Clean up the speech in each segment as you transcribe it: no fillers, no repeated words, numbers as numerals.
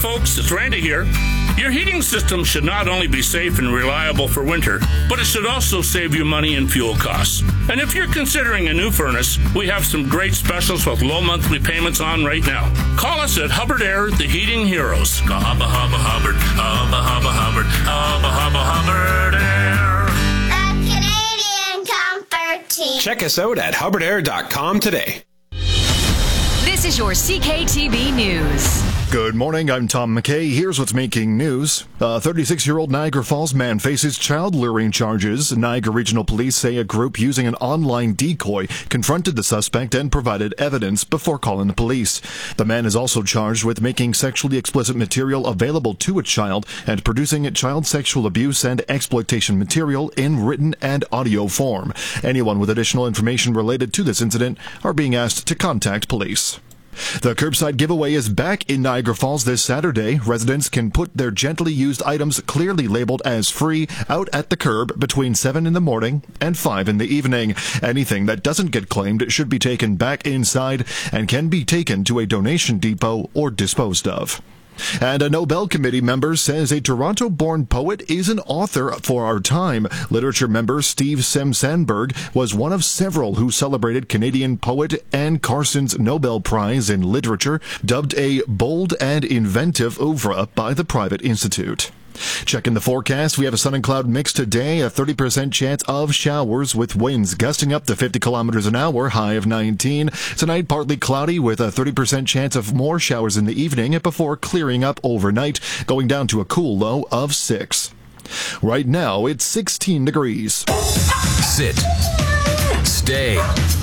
folks, it's Randy here. Your heating system should not only be safe and reliable for winter, but it should also save you money and fuel costs. And if you're considering a new furnace, we have some great specials with low monthly payments on right now. Call us at Hubbard Air, the heating heroes. Hubba, hubba, Hubbard, hubba, hubba, Hubbard, hubba, hubba, Hubbard Air. The Canadian Comfort Team. Check us out at hubbardair.com today. This is your CKTB News. Good morning, I'm Tom McKay. Here's what's making news. A 36-year-old Niagara Falls man faces child luring charges. Niagara Regional Police say a group using an online decoy confronted the suspect and provided evidence before calling the police. The man is also charged with making sexually explicit material available to a child and producing child sexual abuse and exploitation material in written and audio form. Anyone with additional information related to this incident are being asked to contact police. The curbside giveaway is back in Niagara Falls this Saturday. Residents can put their gently used items clearly labeled as free out at the curb between 7 in the morning and 5 in the evening. Anything that doesn't get claimed should be taken back inside and can be taken to a donation depot or disposed of. And a Nobel Committee member says a Toronto-born poet is an author for our time. Literature member Steve Sandberg was one of several who celebrated Canadian poet Anne Carson's Nobel Prize in Literature, dubbed a bold and inventive oeuvre by the Private Institute. Checking the forecast, we have a sun and cloud mix today, a 30% chance of showers with winds gusting up to 50 kilometers an hour, high of 19. Tonight, partly cloudy with a 30% chance of more showers in the evening before clearing up overnight, going down to a cool low of 6. Right now, it's 16 degrees. Sit. Stay.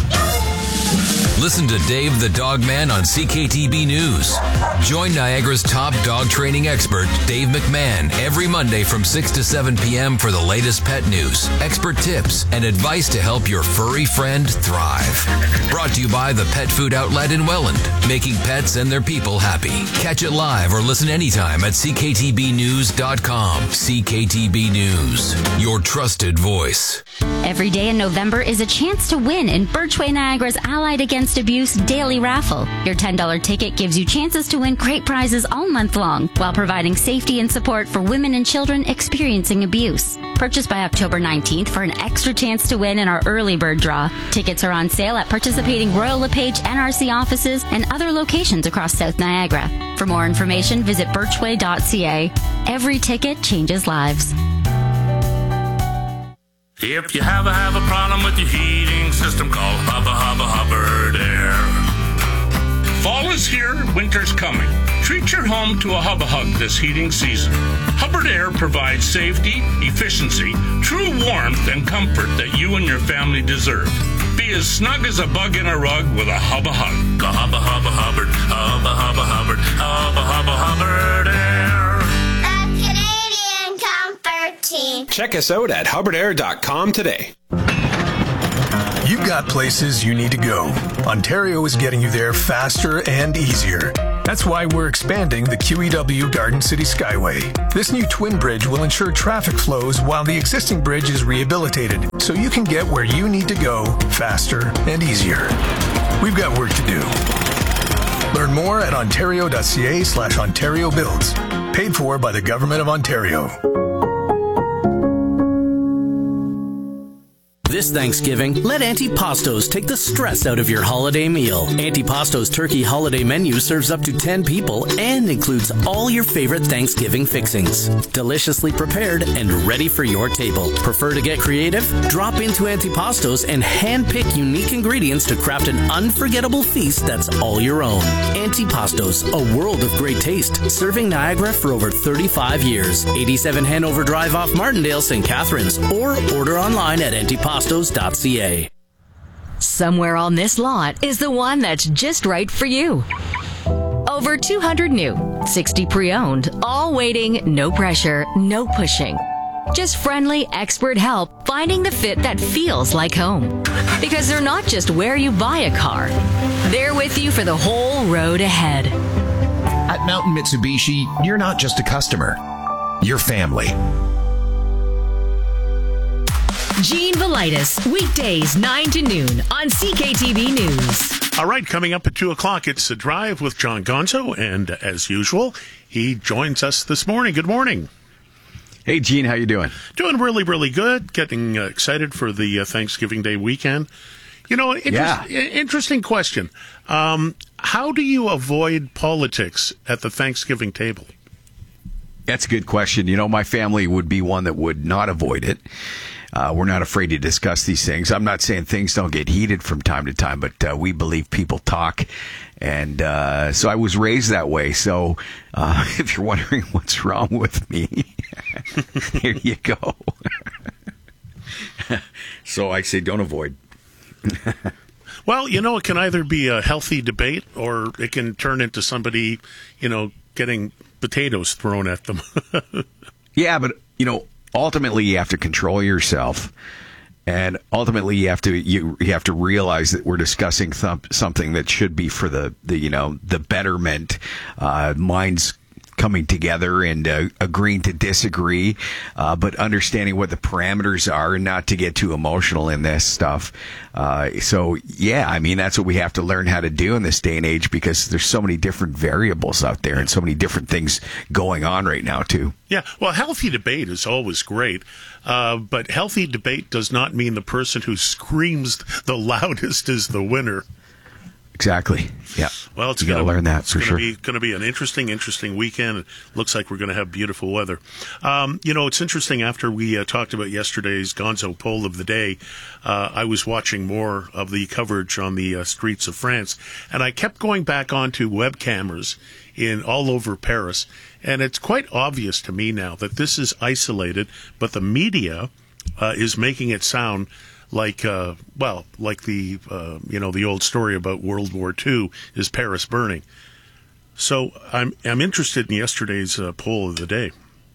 Listen to Dave the Dog Man on CKTB News. Join Niagara's top dog training expert, Dave McMahon, every Monday from 6 to 7 p.m. for the latest pet news, expert tips, and advice to help your furry friend thrive. Brought to you by the Pet Food Outlet in Welland, making pets and their people happy. Catch it live or listen anytime at CKTBnews.com. CKTB News, your trusted voice. Every day in November is a chance to win in Birchway Niagara's Allied Against Abuse Daily Raffle. Your $10 ticket gives you chances to win great prizes all month long while providing safety and support for women and children experiencing abuse. Purchase by October 19th for an extra chance to win in our early bird draw. Tickets are on sale at participating Royal LePage NRC offices and other locations across South Niagara. For more information, visit birchway.ca. Every ticket changes lives. If you have a problem with your heating system, call Hubba Hubba Hubbard Air. Fall is here, winter's coming. Treat your home to a Hubba Hug this heating season. Hubbard Air provides safety, efficiency, true warmth, and comfort that you and your family deserve. Be as snug as a bug in a rug with a Hubba Hug. Hubba Hubba Hubbard, Hubba Hubba Hubbard, Hubba Hubba Hubbard Air. Check us out at hubbardair.com today. You've got places you need to go. Ontario is getting you there faster and easier. That's why we're expanding the QEW Garden City Skyway. This new twin bridge will ensure traffic flows while the existing bridge is rehabilitated, so you can get where you need to go faster and easier. We've got work to do. Learn more at ontario.ca/Ontario Builds. Paid for by the Government of Ontario. This Thanksgiving, let Antipastos take the stress out of your holiday meal. Antipastos Turkey Holiday Menu serves up to 10 people and includes all your favorite Thanksgiving fixings. Deliciously prepared and ready for your table. Prefer to get creative? Drop into Antipastos and handpick unique ingredients to craft an unforgettable feast that's all your own. Antipastos, a world of great taste, serving Niagara for over 35 years. 87 Hanover Drive off Martindale, St. Catharines, or order online at antipastos.ca. Somewhere on this lot is the one that's just right for you. Over 200 new, 60 pre-owned, all waiting, no pressure, no pushing. Just friendly, expert help finding the fit that feels like home. Because they're not just where you buy a car. They're with you for the whole road ahead. At Mountain Mitsubishi, you're not just a customer. You're family. Gene Velitis, weekdays 9 to noon on CKTB News. All right, coming up at 2 o'clock, it's A Drive with John Gonzo, and as usual, he joins us this morning. Good morning. Hey, Gene, how you doing? Doing really, really good. Getting excited for the Thanksgiving Day weekend. You know, interesting question. How do you avoid politics at the Thanksgiving table? That's a good question. You know, my family would be one that would not avoid it. We're not afraid to discuss these things. I'm not saying things don't get heated from time to time, but we believe people talk. And so I was raised that way. So if you're wondering what's wrong with me, here you go. So I say don't avoid. Well, you know, it can either be a healthy debate or it can turn into somebody, you know, getting potatoes thrown at them. Yeah, but, you know, ultimately you have to control yourself. And ultimately you have to realize that we're discussing something that should be for the betterment, minds coming together and agreeing to disagree, but understanding what the parameters are and not to get too emotional in this stuff. So, yeah, I mean, that's what we have to learn how to do in this day and age because there's so many different variables out there and so many different things going on right now, too. Yeah, well, healthy debate is always great, but healthy debate does not mean the person who screams the loudest is the winner. Exactly. Yeah. Well, it's going to learn that for sure. It's going to be an interesting weekend. It looks like we're going to have beautiful weather. You know, it's interesting. After we talked about yesterday's Gonzo poll of the day, I was watching more of the coverage on the streets of France, and I kept going back onto web cameras all over Paris, and it's quite obvious to me now that this is isolated, but the media is making it sound like the the old story about World War II is Paris burning. So I'm interested in yesterday's poll of the day.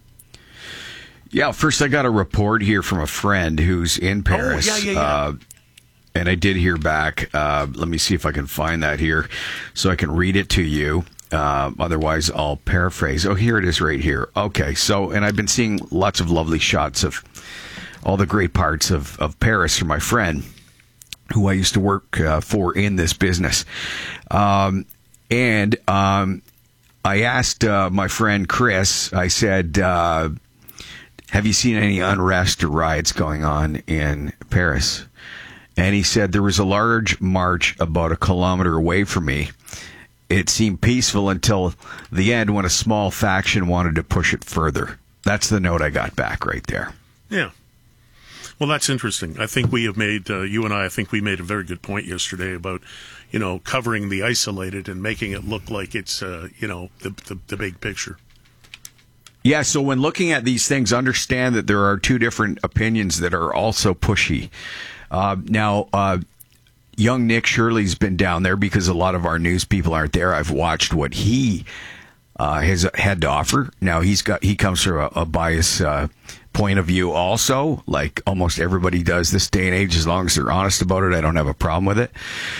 Yeah, first I got a report here from a friend who's in Paris. Oh, yeah. And I did hear back. Let me see if I can find that here so I can read it to you. Otherwise, I'll paraphrase. Oh, here it is right here. Okay, so, and I've been seeing lots of lovely shots of all the great parts of Paris from my friend who I used to work for in this business. And I asked my friend Chris, I said, have you seen any unrest or riots going on in Paris? And he said there was a large march about a kilometer away from me. It seemed peaceful until the end when a small faction wanted to push it further. That's the note I got back right there. Yeah. Well, that's interesting. I think we have made, you and I think we made a very good point yesterday about, you know, covering the isolated and making it look like it's, the big picture. Yeah, so when looking at these things, understand that there are two different opinions that are also pushy. Now, young Nick Shirley's been down there because a lot of our news people aren't there. I've watched what he has had to offer. Now, he comes from a biased point of view also, like almost everybody does this day and age. As long as they're honest about it, I don't have a problem with it.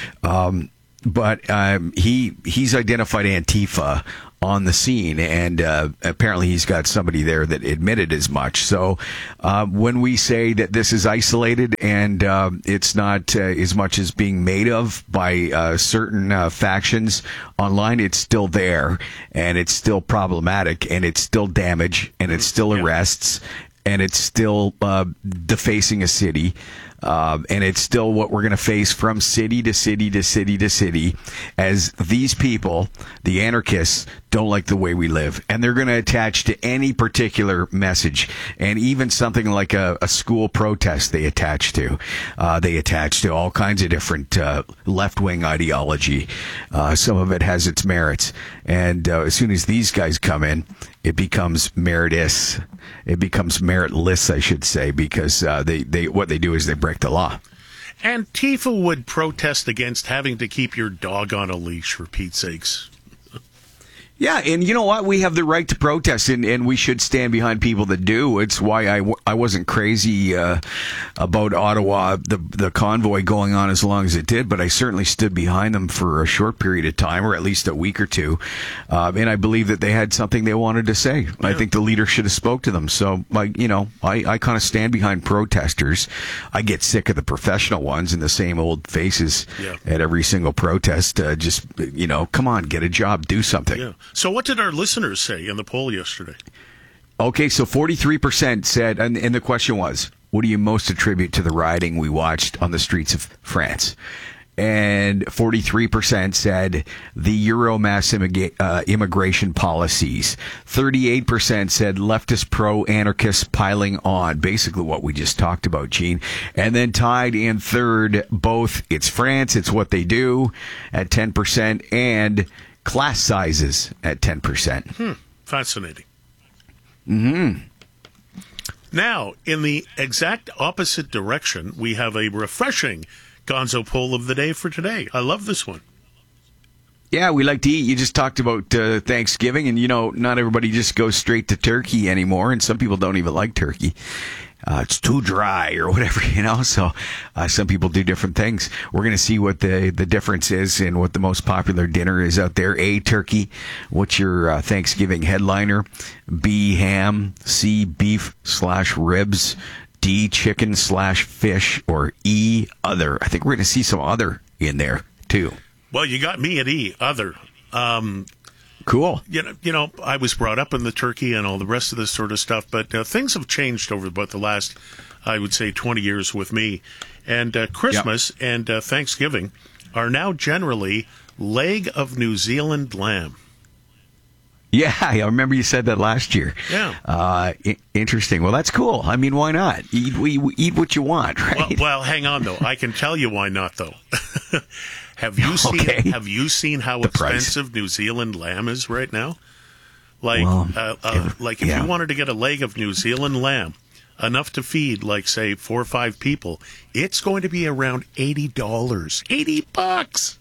But he's identified Antifa on the scene, and apparently he's got somebody there that admitted as much. So when we say that this is isolated and it's not as much as being made of by certain factions online, it's still there, and it's still problematic, and it's still damage, and it's still arrests, and it's still defacing a city. And it's still what we're going to face from city to city to city to city as these people, the anarchists, don't like the way we live. And they're going to attach to any particular message. And even something like a school protest they attach to. They attach to all kinds of different left-wing ideology. Some of it has its merits. And as soon as these guys come in, it becomes meritless, I should say, because they what they do is they break the law. Antifa would protest against having to keep your dog on a leash, for Pete's sakes. Yeah, and you know what? We have the right to protest, and we should stand behind people that do. It's why I wasn't crazy about Ottawa, the convoy going on as long as it did, but I certainly stood behind them for a short period of time, or at least a week or two, and I believe that they had something they wanted to say. Yeah. I think the leader should have spoke to them. So, I kind of stand behind protesters. I get sick of the professional ones and the same old faces at every single protest. Just, come on, get a job, do something. Yeah. So what did our listeners say in the poll yesterday? Okay, so 43% said, and the question was, what do you most attribute to the rioting we watched on the streets of France? And 43% said the Euro mass immigration policies. 38% said leftist pro-anarchists piling on. Basically what we just talked about, Gene. And then tied in third, both it's France, it's what they do at 10%, and class sizes at 10%. Fascinating. Mm-hmm. Now, in the exact opposite direction, we have a refreshing Gonzo poll of the day for today. I love this one. Yeah, we like to eat. You just talked about Thanksgiving, and not everybody just goes straight to turkey anymore, and some people don't even like turkey. It's too dry or whatever, so some people do different things. We're going to see what the difference is and what the most popular dinner is out there. A, turkey. What's your Thanksgiving headliner? B, ham. C, beef/ribs. D, chicken/fish. Or E, other. I think we're going to see some other in there, too. Well, you got me at E, other. Cool. I was brought up in the turkey and all the rest of this sort of stuff, but things have changed over about the last, I would say, 20 years with me. And Christmas and Thanksgiving are now generally leg of New Zealand lamb. Yeah, I remember you said that last year. Yeah. Interesting. Well, that's cool. I mean, why not? Eat what you want, right? Well, hang on, though. I can tell you why not, though. Have you seen how expensive New Zealand lamb is right now? If you wanted to get a leg of New Zealand lamb, enough to feed, say, 4 or 5 people, it's going to be around $80. $80.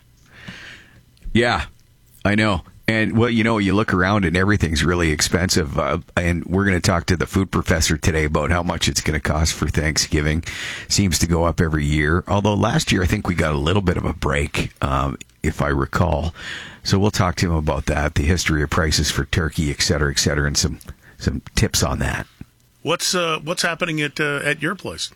Yeah, I know. And, you look around and everything's really expensive. And we're going to talk to the food professor today about how much it's going to cost for Thanksgiving. Seems to go up every year. Although last year, I think we got a little bit of a break, if I recall. So we'll talk to him about that, the history of prices for turkey, et cetera, and some tips on that. What's happening at your place?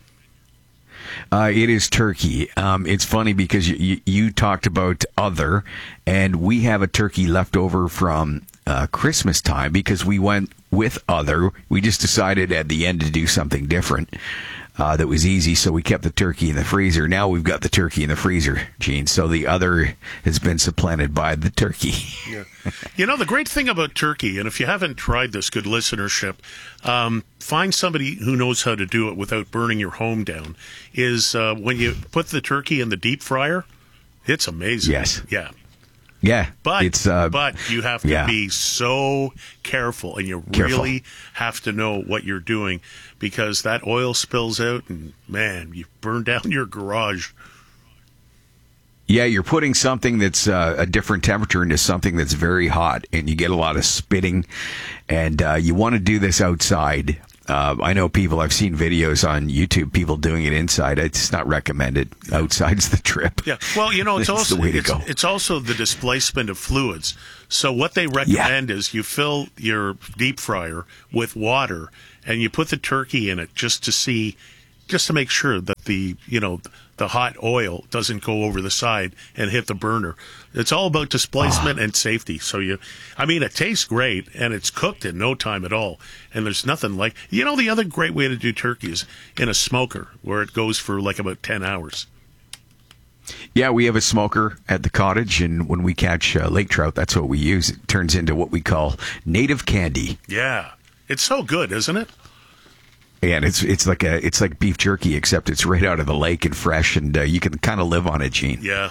It is turkey. It's funny because you talked about other, and we have a turkey left over from Christmas time because we went with other. We just decided at the end to do something different that was easy, so we kept the turkey in the freezer. Now we've got the turkey in the freezer, Gene, so the other has been supplanted by the turkey. Yeah. The great thing about turkey, and if you haven't tried this, good listenership, find somebody who knows how to do it without burning your home down, is when you put the turkey in the deep fryer, it's amazing. Yes. Yeah. Yeah, but you have to be so careful, and you really have to know what you're doing, because that oil spills out, and man, you burn down your garage. Yeah, you're putting something that's a different temperature into something that's very hot, and you get a lot of spitting, and you want to do this outside. I know I've seen videos on YouTube, people doing it inside. It's not recommended. Outside's the trip. Yeah. Well, it's also the way to go. It's also the displacement of fluids. So what they recommend is you fill your deep fryer with water and you put the turkey in it just to make sure that the hot oil doesn't go over the side and hit the burner. It's all about displacement and safety. So it tastes great, and it's cooked in no time at all. And there's nothing like, the other great way to do turkey is in a smoker, where it goes for about 10 hours. Yeah, we have a smoker at the cottage, and when we catch lake trout, that's what we use. It turns into what we call native candy. Yeah. It's so good, isn't it? And it's like beef jerky, except it's right out of the lake and fresh, and you can kind of live on it, Gene. Yeah.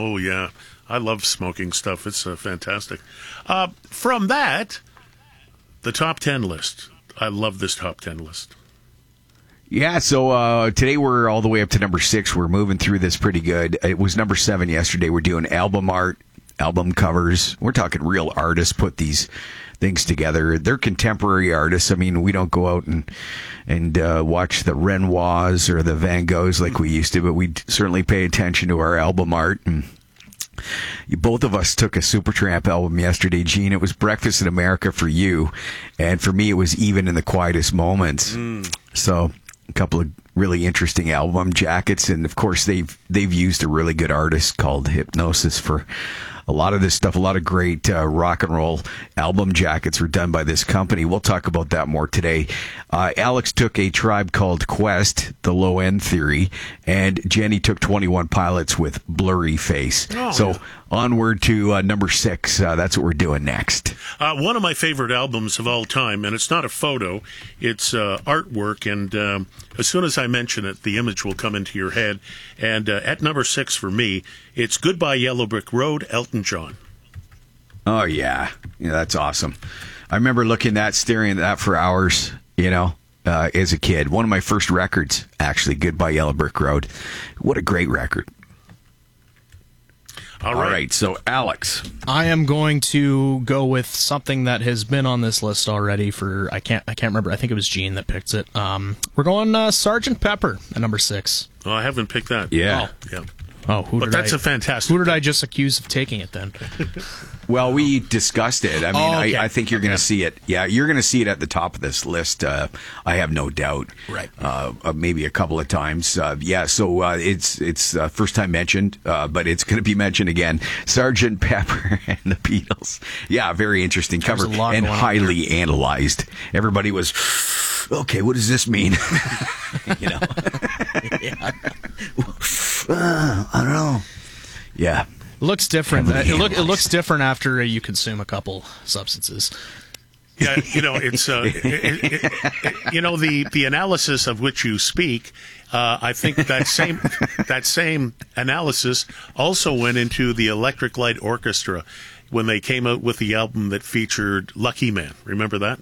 I love smoking stuff. It's fantastic. From that, the top 10 list. I love this top 10 list. Yeah, so today we're all the way up to number 6. We're moving through this pretty good. It was number 7 yesterday. We're doing album art. album covers. We're talking real artists put these things together. They're contemporary artists. I mean, we don't go out and watch the Renoirs or the Van Goghs like we used to, but we certainly pay attention to our album art. And both of us took a Supertramp album yesterday, Gene. It was Breakfast in America for you, and for me it was Even in the Quietest Moments. So a couple of really interesting album jackets, and of course they've used a really good artist called Hypnosis for a lot of this stuff. A lot of great rock and roll album jackets were done by this company. We'll talk about that more today. Alex took A Tribe Called Quest, The Low End Theory, and Jenny took 21 Pilots with Blurry Face. Onward to number 6. That's what we're doing next. One of my favorite albums of all time, and it's not a photo, it's artwork, and as soon as I mention it, the image will come into your head. And at number 6 for me, it's Goodbye Yellow Brick Road, Elton John. Oh, yeah. Yeah, that's awesome. I remember staring at that for hours, as a kid. One of my first records, actually, Goodbye Yellow Brick Road. What a great record. All right, so Alex. I am going to go with something that has been on this list already for, I can't remember, I think it was Gene that picked it. We're going Sgt. Pepper at number 6. Oh, I haven't picked that. Yeah. Yeah. Oh, that's a fantastic. Who did I just accuse of taking it then? Well, we discussed it. I mean, okay. I think you're going to see it. Yeah, you're going to see it at the top of this list. I have no doubt. Right. Maybe a couple of times. So it's first time mentioned, but it's going to be mentioned again. Sgt. Pepper and the Beatles. Yeah, very interesting cover and highly analyzed. Everybody was, okay, what does this mean? I don't know. Yeah. Looks different. It looks different after you consume a couple substances. Yeah, it's the analysis of which you speak. I think that same analysis also went into the Electric Light Orchestra when they came out with the album that featured Lucky Man. Remember that?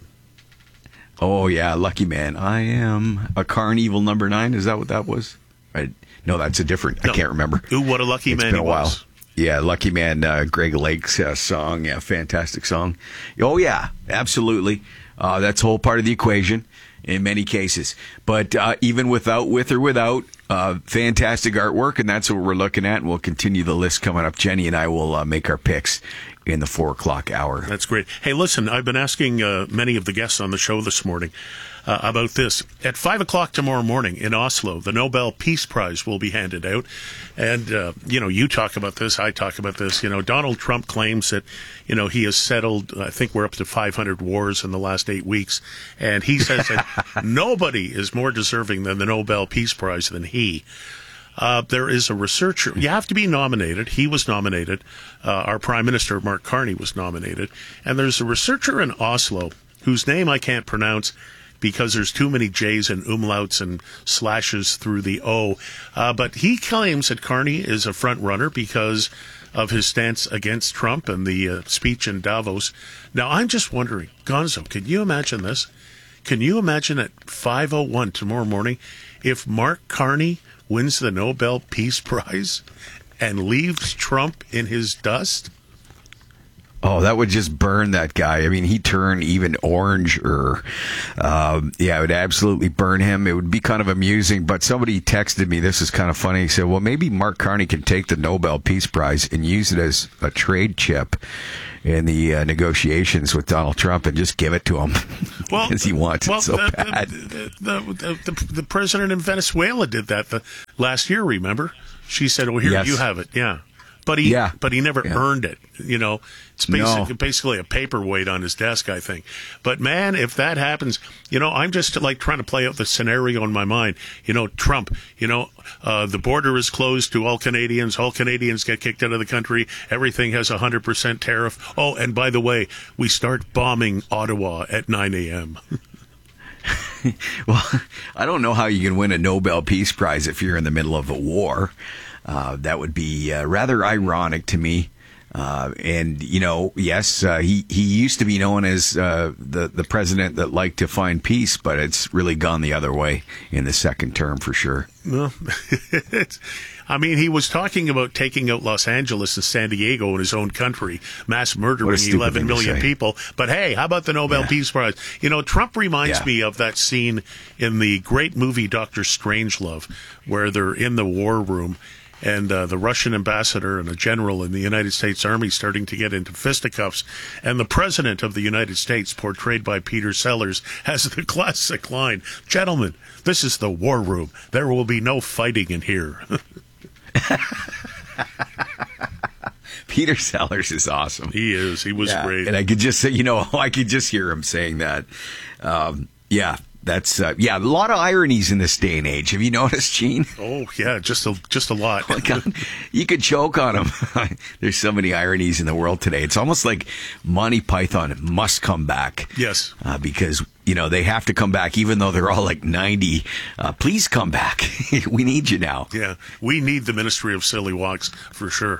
Oh yeah, Lucky Man. I am a Carnival number 9. Is that what that was? No, that's a different. No. I can't remember. Ooh, what a lucky man he was. It's been a while. Yeah, Lucky Man, Greg Lake's song. Yeah, fantastic song. Oh, yeah, absolutely. That's a whole part of the equation in many cases. But even with or without, fantastic artwork, and that's what we're looking at. And we'll continue the list coming up. Jenny and I will make our picks in the 4 o'clock hour. That's great. Hey, listen, I've been asking many of the guests on the show this morning about this. At 5 o'clock tomorrow morning in Oslo, the Nobel Peace Prize will be handed out. And, you talk about this, I talk about this. Donald Trump claims that, he has settled, I think we're up to 500 wars in the last 8 weeks. And he says that nobody is more deserving than the Nobel Peace Prize than he. There is a researcher. You have to be nominated. He was nominated. Our Prime Minister, Mark Carney, was nominated. And there's a researcher in Oslo whose name I can't pronounce because there's too many J's and umlauts and slashes through the O. But he claims that Carney is a front runner because of his stance against Trump and the speech in Davos. Now, I'm just wondering, Gonzo, can you imagine this? Can you imagine at 5:01 tomorrow morning if Mark Carney wins the Nobel Peace Prize and leaves Trump in his dust? Oh, that would just burn that guy. I mean, he'd turn even oranger. It would absolutely burn him. It would be kind of amusing. But somebody texted me, this is kind of funny. He said, well, maybe Mark Carney can take the Nobel Peace Prize and use it as a trade chip in the negotiations with Donald Trump and just give it to him because he wants it so bad. The president in Venezuela did that last year, remember? She said, oh, here, yes. You have it. Yeah. But he never earned it. It's basically a paperweight on his desk, I think. But man, if that happens, I'm just like trying to play out the scenario in my mind. Trump, the border is closed to all Canadians. All Canadians get kicked out of the country. Everything has 100% tariff. Oh, and by the way, we start bombing Ottawa at 9 a.m. Well, I don't know how you can win a Nobel Peace Prize if you're in the middle of a war. That would be rather ironic to me. And, yes, he used to be known as the president that liked to find peace, but it's really gone the other way in the second term for sure. Well, he was talking about taking out Los Angeles and San Diego in his own country, mass murdering 11 million people. But hey, how about the Nobel Peace Prize? Trump reminds me of that scene in the great movie Dr. Strangelove, where they're in the war room. And the Russian ambassador and a general in the United States Army starting to get into fisticuffs. And the president of the United States, portrayed by Peter Sellers, has the classic line, "Gentlemen, this is the war room. There will be no fighting in here." Peter Sellers is awesome. He is. He was great. And I could just say, I could just hear him saying that. That's a lot of ironies in this day and age. Have you noticed, Gene? Oh yeah, just a lot. You could choke on them. There's so many ironies in the world today. It's almost like Monty Python must come back. Yes, because they have to come back, even though they're all like 90. Please come back. We need you now. Yeah, we need the Ministry of Silly Walks for sure.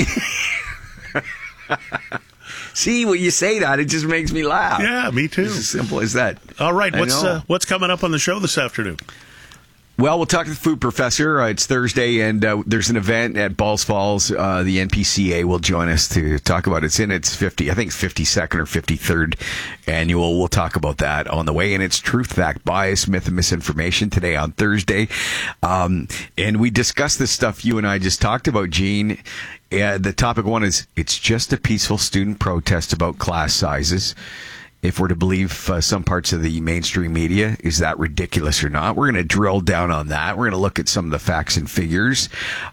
See, when you say that, it just makes me laugh. Yeah, me too. It's as simple as that. All right, what's coming up on the show this afternoon? Well, we'll talk to the food professor. It's Thursday, and there's an event at Balls Falls. The NPCA will join us to talk about it. It's in its 52nd or 53rd annual. We'll talk about that on the way. And it's Truth, Fact, Bias, Myth, and Misinformation today on Thursday. And we discussed this stuff you and I just talked about, Gene. The topic one is, it's just a peaceful student protest about class sizes. If we're to believe some parts of the mainstream media, is that ridiculous or not? We're going to drill down on that. We're going to look at some of the facts and figures.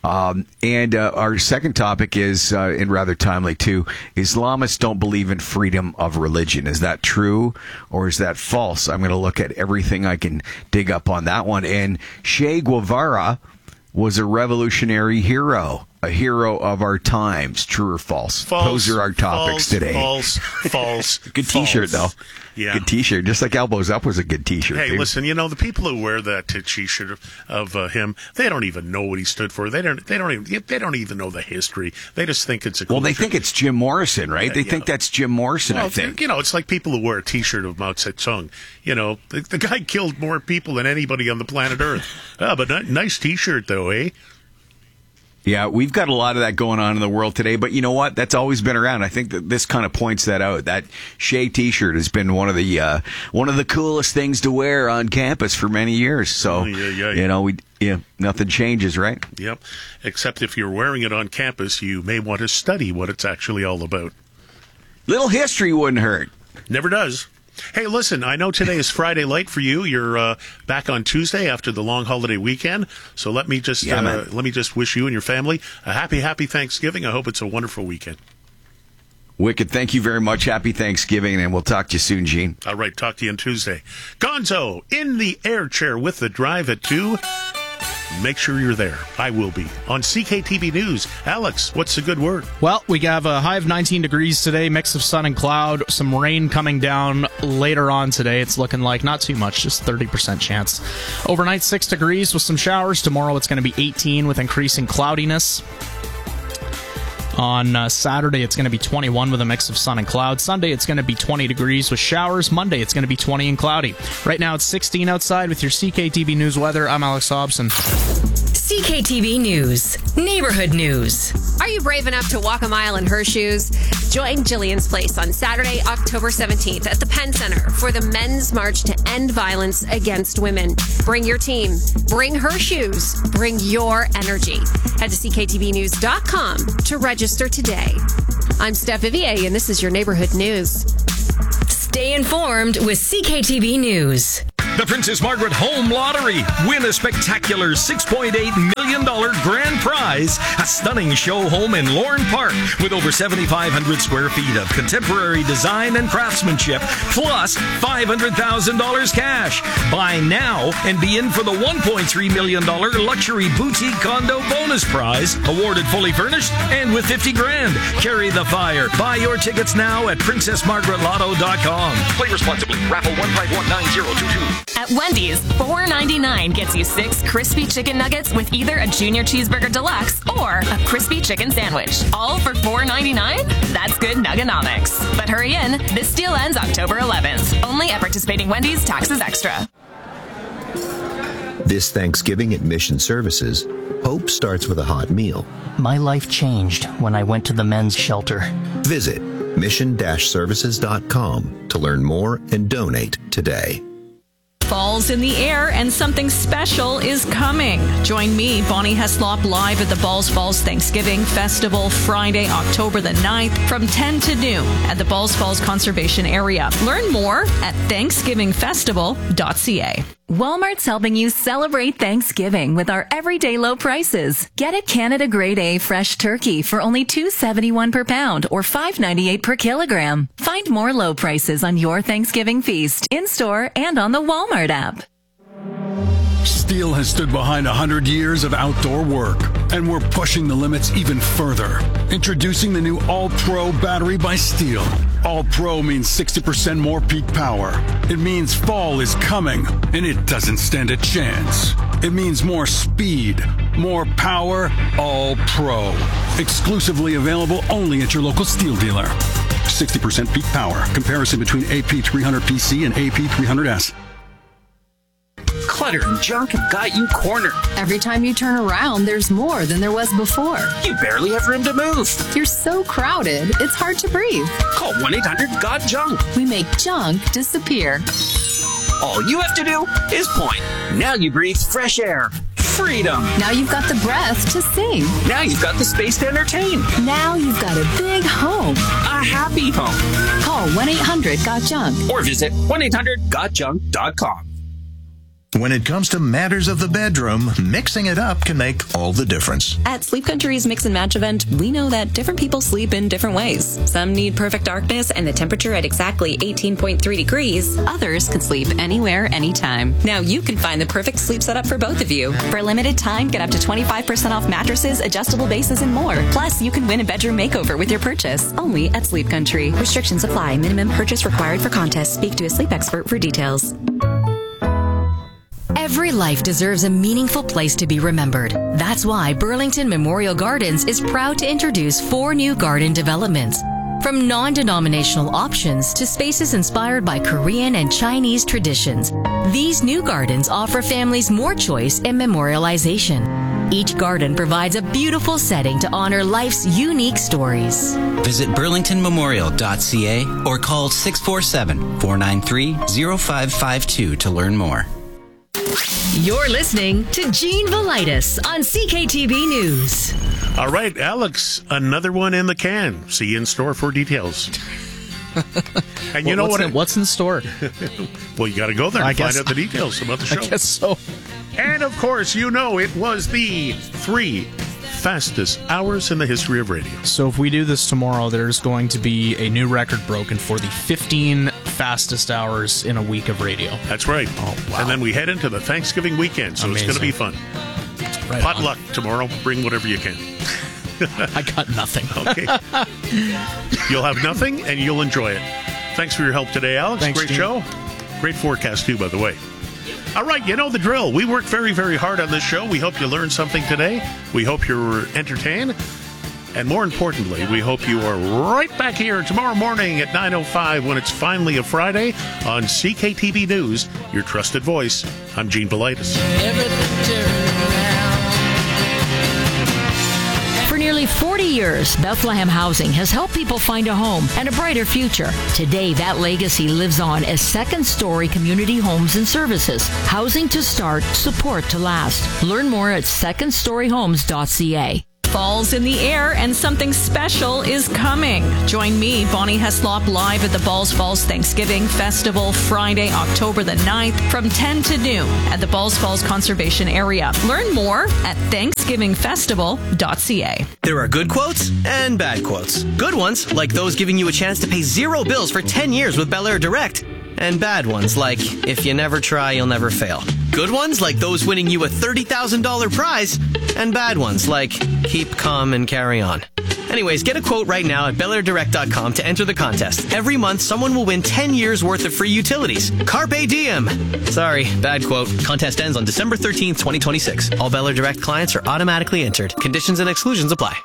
And our second topic is, and rather timely too, Islamists don't believe in freedom of religion. Is that true or is that false? I'm going to look at everything I can dig up on that one. And Che Guevara was a revolutionary hero. A hero of our times, true or false? Those are our topics today. False. Good T-shirt, though. Yeah. Good T-shirt. Just like Elbows Up was a good T-shirt. Hey, listen, the people who wear that T-shirt of him, they don't even know what he stood for. They don't even know the history. They just think it's a cool they think it's Jim Morrison, right? Yeah, they think that's Jim Morrison, I think. It's like people who wear a T-shirt of Mao Zedong. The guy killed more people than anybody on the planet Earth. But nice T-shirt, though, eh? Yeah, we've got a lot of that going on in the world today, but you know what? That's always been around. I think that this kind of points that out. That Che T-shirt has been one of the coolest things to wear on campus for many years. So, nothing changes, right? Yep. Except if you're wearing it on campus, you may want to study what it's actually all about. Little history wouldn't hurt. Never does. Hey, listen, I know today is Friday light for you. You're back on Tuesday after the long holiday weekend. So let me just wish you and your family a happy Thanksgiving. I hope it's a wonderful weekend. Wicked. Thank you very much. Happy Thanksgiving, and we'll talk to you soon, Gene. All right, talk to you on Tuesday. Gonzo in the air chair with the drive at 2. Make sure you're there. I will be. On CKTB News, Alex, what's the good word? Well, we have a high of 19 degrees today, mix of sun and cloud, some rain coming down later on today. It's looking like not too much, just 30% chance. Overnight, 6 degrees with some showers. Tomorrow it's going to be 18 with increasing cloudiness. On Saturday, it's going to be 21 with a mix of sun and cloud. Sunday, it's going to be 20 degrees with showers. Monday, it's going to be 20 and cloudy. Right now, it's 16 outside with your CKTB News weather. I'm Alex Hobson. CKTB News, Neighborhood News. Are you brave enough to walk a mile in her shoes? Join Jillian's Place on Saturday, October 17th at the Penn Center for the Men's March to End Violence Against Women. Bring your team. Bring her shoes. Bring your energy. Head to CKTBnews.com to register today. I'm Steph Vivier, and this is your Neighborhood News. Stay informed with CKTB News. The Princess Margaret Home Lottery. Win a spectacular $6.8 million grand prize. A stunning show home in Lorne Park with over 7,500 square feet of contemporary design and craftsmanship, plus $500,000 cash. Buy now and be in for the $1.3 million luxury boutique condo bonus prize, awarded fully furnished and with $50,000. Carry the fire. Buy your tickets now at PrincessMargaretLotto.com. Play responsibly. Raffle 1519022. At Wendy's, $4.99 gets you 6 crispy chicken nuggets with either a Junior Cheeseburger Deluxe or a crispy chicken sandwich. All for $4.99? That's good nuggonomics. But hurry in. This deal ends October 11th. Only at participating Wendy's, taxes extra. This Thanksgiving at Mission Services, hope starts with a hot meal. My life changed when I went to the men's shelter. Visit mission-services.com to learn more and donate today. Fall's in the air and something special is coming. Join me, Bonnie Heslop, live at the Balls Falls Thanksgiving Festival Friday, October the 9th from 10 to noon at the Balls Falls Conservation Area. Learn more at thanksgivingfestival.ca. Walmart's helping you celebrate Thanksgiving with our everyday low prices. Get a Canada Grade A fresh turkey for only $2.71 per pound or $5.98 per kilogram. Find more low prices on your Thanksgiving feast in-store and on the Walmart app. Steel has stood behind 100 years of outdoor work, and we're pushing the limits even further. Introducing the new All-Pro battery by Steel. All-Pro means 60% more peak power. It means fall is coming, and it doesn't stand a chance. It means more speed, more power, All-Pro. Exclusively available only at your local Steel dealer. 60% peak power. Comparison between AP300PC and AP300S. Clutter and junk have got you cornered. Every time you turn around, there's more than there was before. You barely have room to move. You're so crowded, it's hard to breathe. Call 1-800-GOT-JUNK. We make junk disappear. All you have to do is point. Now you breathe fresh air. Freedom. Now you've got the breath to sing. Now you've got the space to entertain. Now you've got a big home. A happy home. Call 1-800-GOT-JUNK. Or visit 1-800-GOT-JUNK.com. When it comes to matters of the bedroom, mixing it up can make all the difference. At Sleep Country's Mix and Match event, we know that different people sleep in different ways. Some need perfect darkness and the temperature at exactly 18.3 degrees. Others can sleep anywhere, anytime. Now you can find the perfect sleep setup for both of you. For a limited time, get up to 25% off mattresses, adjustable bases, and more. Plus, you can win a bedroom makeover with your purchase. Only at Sleep Country. Restrictions apply. Minimum purchase required for contest. Speak to a sleep expert for details. Every life deserves a meaningful place to be remembered. That's why Burlington Memorial Gardens is proud to introduce 4 new garden developments. From non-denominational options to spaces inspired by Korean and Chinese traditions, these new gardens offer families more choice and memorialization. Each garden provides a beautiful setting to honor life's unique stories. Visit burlingtonmemorial.ca or call 647-493-0552 to learn more. You're listening to Gene Velitis on CKTB News. All right, Alex, another one in the can. See you in store for details. And you know what? What's in store? Well, you got to go there and find out the details about the show. I guess so. And, of course, you know it was the 3 fastest hours in the history of radio. So if we do this tomorrow, there's going to be a new record broken for the 15 fastest hours in a week of radio. That's right. Oh, wow. And then we head into the Thanksgiving weekend, so Amazing. it's going to be fun. Right Potluck tomorrow. Bring whatever you can. I got nothing. Okay. You'll have nothing, and you'll enjoy it. Thanks for your help today, Alex. Thanks, Great Gene. show. Great forecast, too, by the way. All right, you know the drill. We work very, very hard on this show. We hope you learned something today. We hope you're entertained. And more importantly, we hope you are right back here tomorrow morning at 9:05 when it's finally a Friday on CKTB News, your trusted voice. I'm Gene Velitis. For nearly 40 years, Bethlehem Housing has helped people find a home and a brighter future. Today, that legacy lives on as second-story community homes and services. Housing to start, support to last. Learn more at secondstoryhomes.ca. Fall's in the air and something special is coming. Join me, Bonnie Heslop, live at the Balls Falls Thanksgiving Festival Friday, October the 9th from 10 to noon at the Balls Falls Conservation Area. Learn more at thanksgivingfestival.ca. There are good quotes and bad quotes. Good ones, like those giving you a chance to pay 0 bills for 10 years with Bel Air Direct. And bad ones, like, if you never try, you'll never fail. Good ones, like those winning you a $30,000 prize. And bad ones, like, keep calm and carry on. Anyways, get a quote right now at BelAirDirect.com to enter the contest. Every month, someone will win 10 years worth of free utilities. Carpe diem! Sorry, bad quote. Contest ends on December 13th, 2026. All Bel Air Direct clients are automatically entered. Conditions and exclusions apply.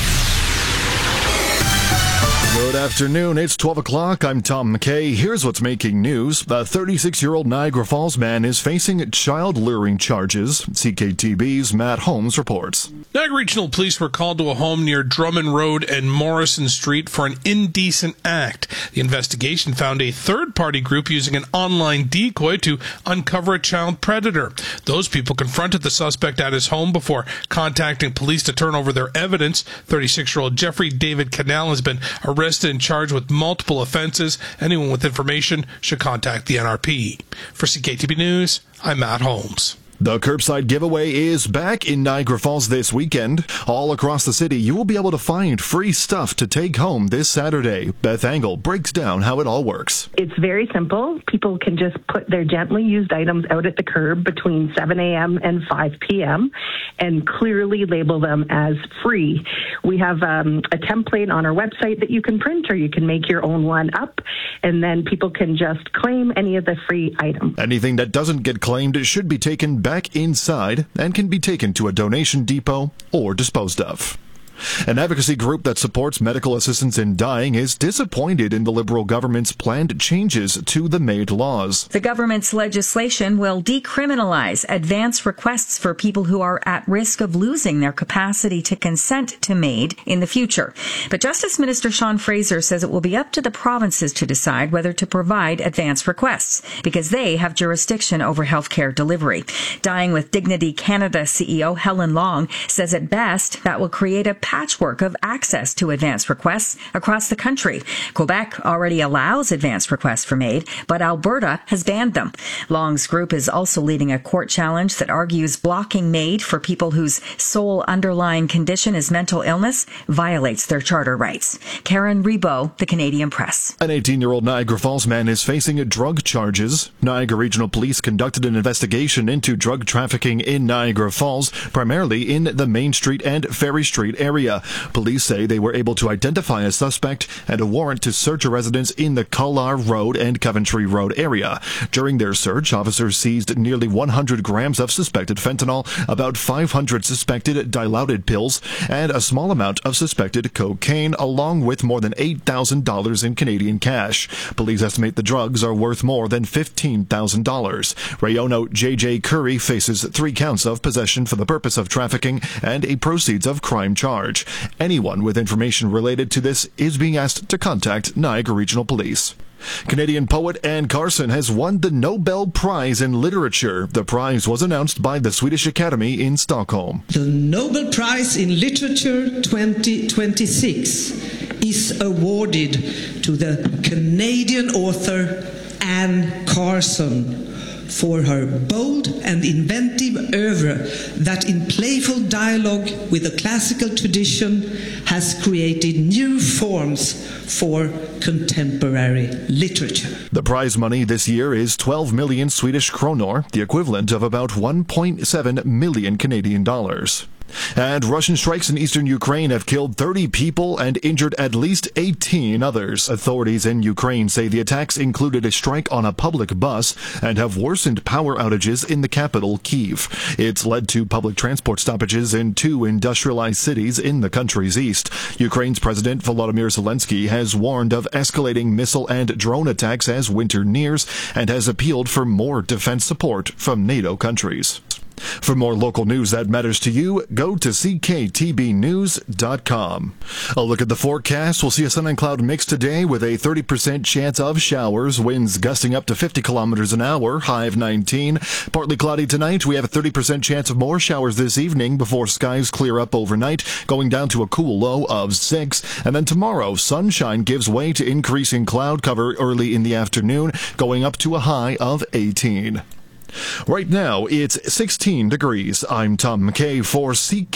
Good afternoon. It's 12 o'clock. I'm Tom McKay. Here's what's making news. A 36-year-old Niagara Falls man is facing child luring charges. CKTB's Matt Holmes reports. Niagara Regional Police were called to a home near Drummond Road and Morrison Street for an indecent act. The investigation found a third-party group using an online decoy to uncover a child predator. Those people confronted the suspect at his home before contacting police to turn over their evidence. 36-year-old Jeffrey David Cannell has been arrested and charged with multiple offenses. Anyone with information should contact the NRP. For CKTB News, I'm Matt Holmes. The curbside giveaway is back in Niagara Falls this weekend. All across the city, you will be able to find free stuff to take home this Saturday. Beth Angle breaks down how it all works. It's very simple. People can just put their gently used items out at the curb between 7 a.m. and 5 p.m. and clearly label them as free. We have a template on our website that you can print, or you can make your own one up, and then people can just claim any of the free items. Anything that doesn't get claimed should be taken back inside and can be taken to a donation depot or disposed of. An advocacy group that supports medical assistance in dying is disappointed in the Liberal government's planned changes to the MAID laws. The government's legislation will decriminalize advance requests for people who are at risk of losing their capacity to consent to MAID in the future. But Justice Minister Sean Fraser says it will be up to the provinces to decide whether to provide advance requests, because they have jurisdiction over healthcare delivery. Dying with Dignity Canada CEO Helen Long says at best that will create a patchwork of access to advance requests across the country. Quebec already allows advance requests for MAID, but Alberta has banned them. Long's group is also leading a court challenge that argues blocking MAID for people whose sole underlying condition is mental illness violates their charter rights. Karen Rebo, The Canadian Press. An 18-year-old Niagara Falls man is facing drug charges. Niagara Regional Police conducted an investigation into drug trafficking in Niagara Falls, primarily in the Main Street and Ferry Street area. Police say they were able to identify a suspect and a warrant to search a residence in the Cullar Road and Coventry Road area. During their search, officers seized nearly 100 grams of suspected fentanyl, about 500 suspected dilaudid pills, and a small amount of suspected cocaine, along with more than $8,000 in Canadian cash. Police estimate the drugs are worth more than $15,000. Rayono J.J. Curry faces 3 counts of possession for the purpose of trafficking and a proceeds of crime charge. Anyone with information related to this is being asked to contact Niagara Regional Police. Canadian poet Anne Carson has won the Nobel Prize in Literature. The prize was announced by the Swedish Academy in Stockholm. The Nobel Prize in Literature 2026 is awarded to the Canadian author Anne Carson for her bold and inventive oeuvre that in playful dialogue with the classical tradition has created new forms for contemporary literature. The prize money this year is 12 million Swedish kronor, the equivalent of about 1.7 million Canadian dollars. And Russian strikes in eastern Ukraine have killed 30 people and injured at least 18 others. Authorities in Ukraine say the attacks included a strike on a public bus and have worsened power outages in the capital, Kyiv. It's led to public transport stoppages in 2 industrialized cities in the country's east. Ukraine's President Volodymyr Zelensky has warned of escalating missile and drone attacks as winter nears and has appealed for more defense support from NATO countries. For more local news that matters to you, go to cktbnews.com. A look at the forecast. We'll see a sun and cloud mix today with a 30% chance of showers, winds gusting up to 50 kilometers an hour, high of 19. Partly cloudy tonight. We have a 30% chance of more showers this evening before skies clear up overnight, going down to a cool low of 6. And then tomorrow, sunshine gives way to increasing cloud cover early in the afternoon, going up to a high of 18. Right now, it's 16 degrees. I'm Tom McKay for CK.